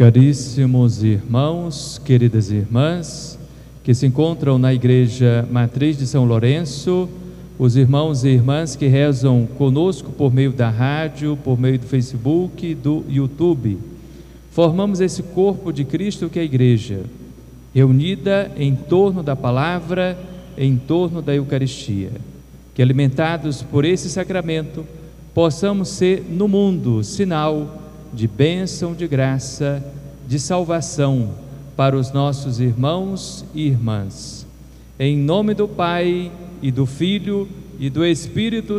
Caríssimos irmãos, queridas irmãs, que se encontram na Igreja Matriz de São Lourenço, os irmãos e irmãs que rezam conosco por meio da rádio, por meio do Facebook e do YouTube, formamos esse corpo de Cristo que é a Igreja, reunida em torno da palavra, em torno da Eucaristia. Que alimentados por esse sacramento, possamos ser no mundo sinal de bênção, de graça, de salvação para os nossos irmãos e irmãs. Em nome do Pai, e do Filho, e do Espírito